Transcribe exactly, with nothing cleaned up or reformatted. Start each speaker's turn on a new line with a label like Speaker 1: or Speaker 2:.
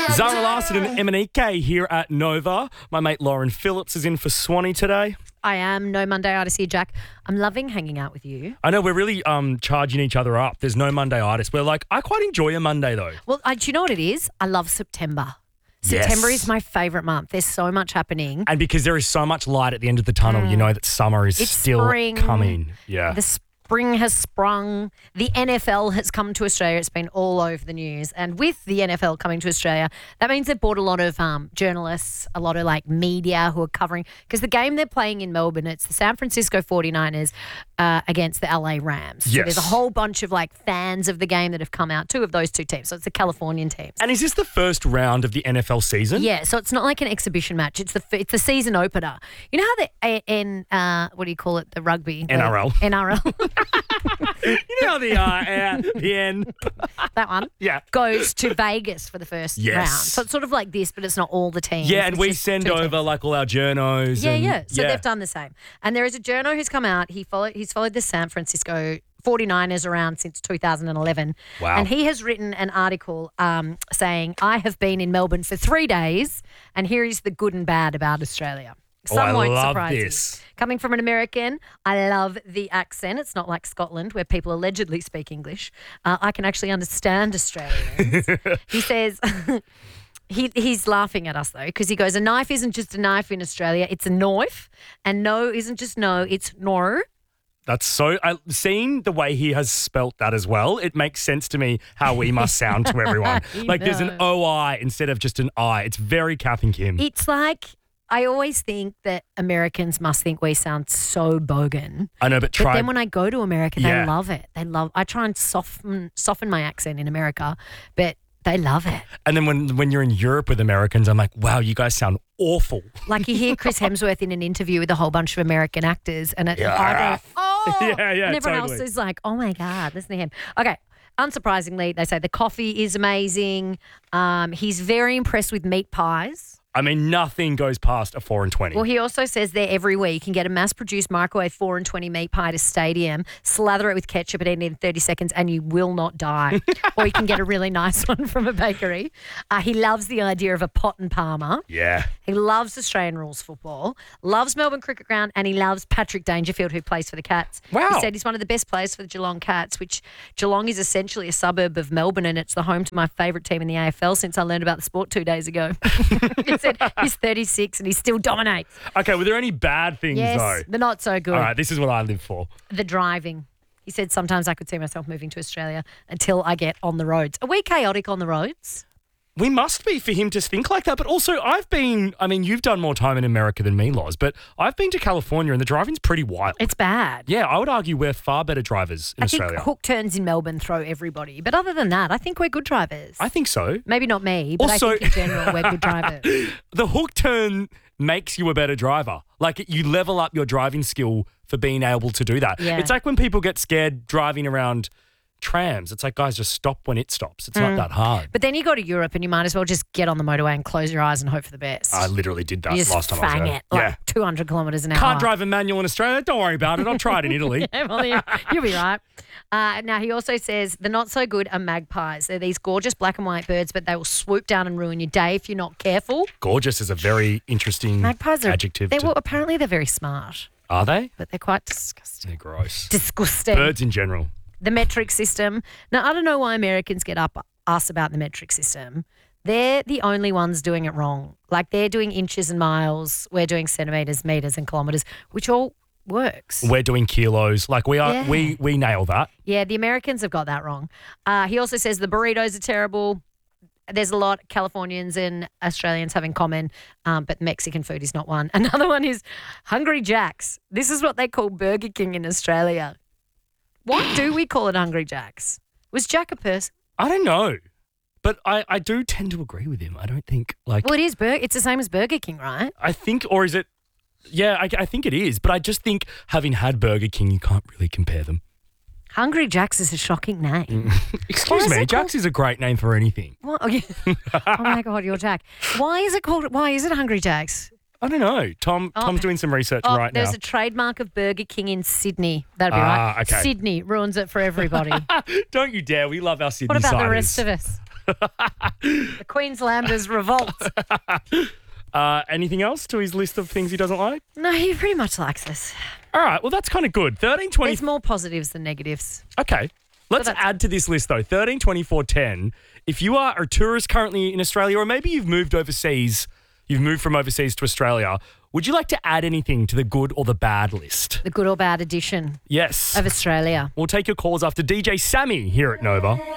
Speaker 1: Zara Larson and Emanike here at Nova. My mate Lauren Phillips is in for Swanee today.
Speaker 2: I am. No Monday-itis here, Jack. I'm loving hanging out with you.
Speaker 1: I know, we're really um charging each other up. There's no Monday-itis. We're like, I quite enjoy a Monday though.
Speaker 2: Well, I, do you know what it is? I love September. September
Speaker 1: Yes.
Speaker 2: is my favourite month. There's so much happening.
Speaker 1: And because there is so much light at the end of the tunnel, you know that summer is
Speaker 2: It's
Speaker 1: still
Speaker 2: spring.
Speaker 1: coming. Yeah.
Speaker 2: The spring has sprung. The N F L has come to Australia. It's been all over the news. And with the N F L coming to Australia, that means they've brought a lot of um, journalists, a lot of like media who are covering. Because the game they're playing in Melbourne, it's the San Francisco forty-niners uh, against the L A Rams. So
Speaker 1: Yes.
Speaker 2: there's a whole bunch of like fans of the game that have come out, two of those two teams. So it's the Californian teams.
Speaker 1: And is this the first round of the N F L season?
Speaker 2: Yeah, so it's not like an exhibition match. It's the it's the season opener. You know how the A- N uh, what do you call it? The rugby the
Speaker 1: N R L.
Speaker 2: N R L
Speaker 1: You know the uh, uh, the N.
Speaker 2: that one
Speaker 1: Yeah.
Speaker 2: goes to Vegas for the first
Speaker 1: Yes.
Speaker 2: round. So it's sort of like this, but it's not all the teams.
Speaker 1: Yeah, and
Speaker 2: It's
Speaker 1: we
Speaker 2: just
Speaker 1: send
Speaker 2: two
Speaker 1: over
Speaker 2: teams.
Speaker 1: like all our journos.
Speaker 2: Yeah,
Speaker 1: and,
Speaker 2: yeah. So they've done the same. And there is a journo who's come out. He followed. He's followed the San Francisco forty-niners around since two thousand eleven.
Speaker 1: Wow.
Speaker 2: And he has written an article um, saying, I have been in Melbourne for three days, and here is the good and bad about Australia.
Speaker 1: Oh,
Speaker 2: Some
Speaker 1: I
Speaker 2: won't
Speaker 1: love
Speaker 2: surprise
Speaker 1: this.
Speaker 2: you. Coming from an American, I love the accent. It's not like Scotland where people allegedly speak English. Uh, I can actually understand Australians. He says... He he's laughing at us though because he goes, a knife isn't just a knife in Australia, it's a knife, and no isn't just no, it's no.
Speaker 1: That's so. I, seeing the way he has spelt that as well, it makes sense to me how we must sound to everyone.
Speaker 2: I
Speaker 1: Like there's an
Speaker 2: know.
Speaker 1: O I instead of just an I. It's very Kath and Kim.
Speaker 2: It's like I always think that Americans must think we sound so bogan.
Speaker 1: I know, but
Speaker 2: But
Speaker 1: try.
Speaker 2: then when I go to America, they
Speaker 1: Yeah.
Speaker 2: love it. They love. I try and soften soften my accent in America, but they love it.
Speaker 1: and then when when you're in Europe with Americans, I'm like, wow, you guys sound awful.
Speaker 2: Like you hear Chris Hemsworth in an interview with a whole bunch of American actors, and it,
Speaker 1: Yeah.
Speaker 2: I go, oh,
Speaker 1: Yeah, yeah,
Speaker 2: and everyone
Speaker 1: totally.
Speaker 2: else is like, oh my God, listen to him. Okay. Unsurprisingly, they say the coffee is amazing. Um, he's very impressed with meat pies.
Speaker 1: I mean, nothing goes past a four and twenty.
Speaker 2: Well, he also says there every week you can get a mass-produced microwave four and twenty meat pie to Stadium, slather it with ketchup and eat it in thirty seconds and you will not die. Or you can get a really nice one from a bakery. Uh, he loves the idea of a pot and palmer.
Speaker 1: yeah.
Speaker 2: He loves Australian rules football, loves Melbourne Cricket Ground, and he loves Patrick Dangerfield, who plays for the Cats.
Speaker 1: Wow.
Speaker 2: He said he's one of the best players for the Geelong Cats, which Geelong is essentially a suburb of Melbourne, and it's the home to my favourite team in the A F L since I learned about the sport two days ago. He said he's thirty-six and he still dominates.
Speaker 1: Okay, were there any bad things
Speaker 2: Yes,
Speaker 1: though?
Speaker 2: they're not so good.
Speaker 1: All right, this is what I live for.
Speaker 2: The driving. He said sometimes I could see myself moving to Australia until I get on the roads. Are we chaotic on the roads?
Speaker 1: We must be for him to think like that. But also, I've been, I mean, you've done more time in America than me, Loz, but I've been to California and the driving's pretty wild.
Speaker 2: It's bad.
Speaker 1: Yeah, I would argue we're far better drivers in
Speaker 2: I
Speaker 1: Australia.
Speaker 2: think hook turns in Melbourne throw everybody. But other than that, I think we're good drivers.
Speaker 1: I think so.
Speaker 2: Maybe not me, but
Speaker 1: Also-
Speaker 2: I think in general we're good drivers.
Speaker 1: The hook turn makes you a better driver. Like you level up your driving skill for being able to do that.
Speaker 2: Yeah.
Speaker 1: It's like when people get scared driving around trams. It's like, guys, just stop when it stops. It's not that hard.
Speaker 2: But then you go to Europe and you might as well just get on the motorway and close your eyes and hope for the best.
Speaker 1: I literally did that
Speaker 2: you just
Speaker 1: last time I was
Speaker 2: fang
Speaker 1: there.
Speaker 2: it like
Speaker 1: yeah.
Speaker 2: two hundred kilometres an hour.
Speaker 1: Can't drive a manual in Australia. Don't worry about it. I've tried in Italy.
Speaker 2: Yeah, well, you, you'll be right. Uh, now, he also says the not so good are magpies. They're these gorgeous black and white birds, but they will swoop down and ruin your day if you're not careful.
Speaker 1: Gorgeous is a very interesting
Speaker 2: Magpies are,
Speaker 1: adjective.
Speaker 2: They're,
Speaker 1: to-
Speaker 2: well, apparently they're very smart,
Speaker 1: Are they?
Speaker 2: but they're quite disgusting.
Speaker 1: They're gross.
Speaker 2: Disgusting.
Speaker 1: Birds in general.
Speaker 2: The metric system. Now, I don't know why Americans get up us about the metric system. They're the only ones doing it wrong. Like they're doing inches and miles. We're doing centimetres, metres and kilometres, which all works.
Speaker 1: We're doing kilos. Like we are,
Speaker 2: Yeah.
Speaker 1: we we nail that.
Speaker 2: Yeah, the Americans have got that wrong. Uh, he also says the burritos are terrible. There's a lot Californians and Australians have in common, um, but Mexican food is not one. Another one is Hungry Jack's. This is what they call Burger King in Australia. Why do we call it Hungry Jack's? Was Jack a person?
Speaker 1: I don't know, but I I do tend to agree with him. I don't think like
Speaker 2: Well, it is. Bur- it's the same as Burger King, right?
Speaker 1: I think, or is it? Yeah, I, I think it is. But I just think having had Burger King, you can't really compare them.
Speaker 2: Hungry Jack's is a shocking name.
Speaker 1: Excuse
Speaker 2: is
Speaker 1: me,
Speaker 2: it
Speaker 1: Jack's is a great name for anything.
Speaker 2: What? Oh, yeah. Oh my God, you're Jack. Why is it called? Why is it Hungry Jack's?
Speaker 1: I don't know. Tom
Speaker 2: Oh.
Speaker 1: Tom's doing some research
Speaker 2: Oh,
Speaker 1: right
Speaker 2: there's
Speaker 1: now.
Speaker 2: a trademark of Burger King in Sydney. That'd be
Speaker 1: Ah,
Speaker 2: right.
Speaker 1: okay.
Speaker 2: Sydney ruins it for everybody.
Speaker 1: Don't you dare. We love our Sydney
Speaker 2: What about the
Speaker 1: siders.
Speaker 2: rest of us? The Queenslanders revolt.
Speaker 1: Uh, anything else to his list of things he doesn't like?
Speaker 2: No, he pretty much likes this.
Speaker 1: All right, well, that's kind of good. thirteen twenty.
Speaker 2: There's more positives than negatives.
Speaker 1: Okay. Let's
Speaker 2: that's-
Speaker 1: add to this list, though. thirteen twenty-four ten. If you are a tourist currently in Australia, or maybe you've moved overseas, you've moved from overseas to Australia, would you like to add anything to the good or the bad list?
Speaker 2: The good or bad edition
Speaker 1: Yes.
Speaker 2: of Australia.
Speaker 1: We'll take your calls after D J Sammy here at Nova.